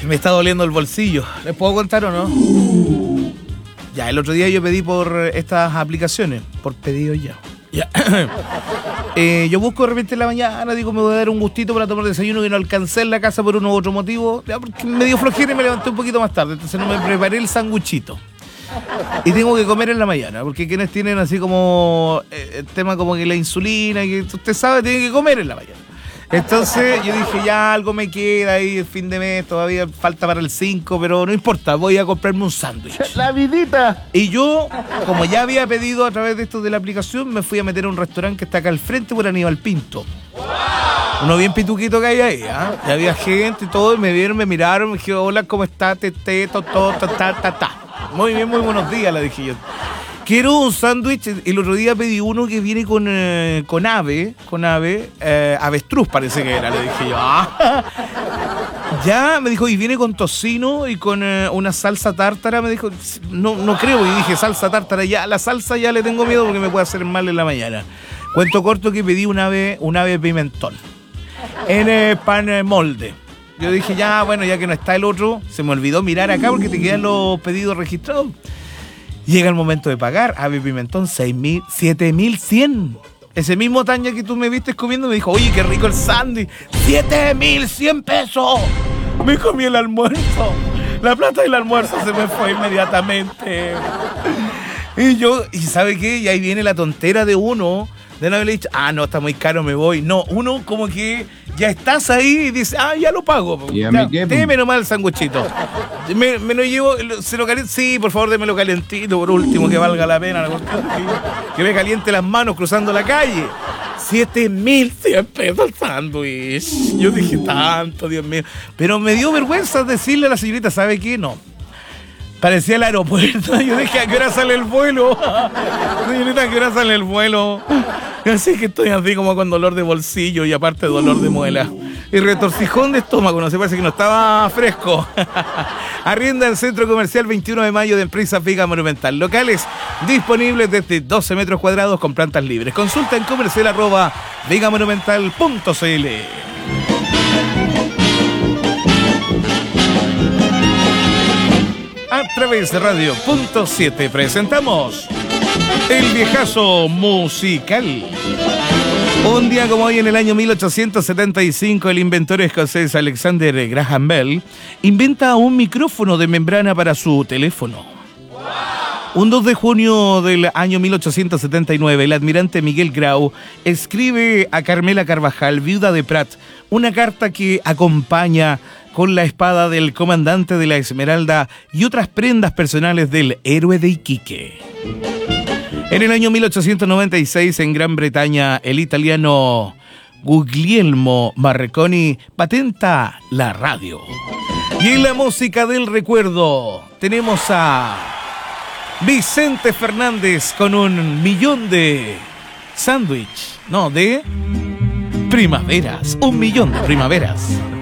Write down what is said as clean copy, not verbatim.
Me está doliendo el bolsillo. ¿Les puedo contar o no? Ya, el otro día yo pedí por estas aplicaciones, por pedido ya. Yo busco de repente en la mañana, digo, me voy a dar un gustito para tomar desayuno que no alcancé en la casa por uno u otro motivo, ya, porque me dio flojera y me levanté un poquito más tarde, entonces no me preparé el sanguchito. Y tengo que comer en la mañana, porque quienes tienen así como el tema como que la insulina, que usted sabe, tienen que comer en la mañana. Entonces yo dije, ya algo me queda ahí el fin de mes, todavía falta para el 5, pero no importa, voy a comprarme un sándwich. ¡La vidita! Y yo, como ya había pedido a través de esto de la aplicación, me fui a meter a un restaurante que está acá al frente por Aníbal Pinto. Uno bien pituquito que hay ahí, ¿ah? Ya había gente y todo, y me vieron, me miraron, me dijeron, hola, ¿cómo estás? Muy bien, muy buenos días, le dije yo. Quiero un sándwich. El otro día pedí uno que viene con avestruz parece que era, le dije yo. Ya, me dijo, y viene con tocino y con una salsa tártara, me dijo, no creo, y dije, salsa tártara, ya, la salsa ya le tengo miedo porque me puede hacer mal en la mañana. Cuento corto que pedí un ave pimentón en pan molde. Yo dije, ya, bueno, ya que no está el otro, se me olvidó mirar acá porque te quedan los pedidos registrados. Llega el momento de pagar, ave pimentón, 7.100. Ese mismo Tania que tú me viste comiendo me dijo, oye, qué rico el sándwich, 7.100 pesos. Me comí el almuerzo, la plata del almuerzo se me fue inmediatamente. Y ¿sabe qué? Y ahí viene la tontera de uno, de no haberle dicho, no, está muy caro, me voy. No, uno como que ya estás ahí y dice, ya lo pago. Deme nomás el sanguchito. Me lo llevo, se lo caliente. Sí, por favor, démelo calentito, por último, que valga la pena. Que me caliente las manos cruzando la calle. 7.100 pesos el sándwich. Yo dije, tanto, Dios mío. Pero me dio vergüenza decirle a la señorita, ¿sabe qué? No. Parecía el aeropuerto. Yo dije, ¿a qué hora sale el vuelo? Señorita, ¿a qué hora sale el vuelo? Así que estoy así como con dolor de bolsillo y aparte dolor de muela. Y retorcijón de estómago, no sé, parece que no estaba fresco. Arrienda en Centro Comercial 21 de Mayo de Empresa Viga Monumental. Locales disponibles desde 12 metros cuadrados con plantas libres. Consulta en comercial@vigamonumental.cl. A través de Radio.7 presentamos El Viejazo Musical. Un día como hoy en el año 1875, el inventor escocés Alexander Graham Bell inventa un micrófono de membrana para su teléfono. Un 2 de junio del año 1879, el almirante Miguel Grau escribe a Carmela Carvajal, viuda de Prat, una carta que acompaña con la espada del comandante de la Esmeralda y otras prendas personales del héroe de Iquique. En el año 1896, en Gran Bretaña, el italiano Guglielmo Marconi patenta la radio. Y en la música del recuerdo tenemos a Vicente Fernández con 1.000.000 de sándwich, de primaveras, 1.000.000 de primaveras.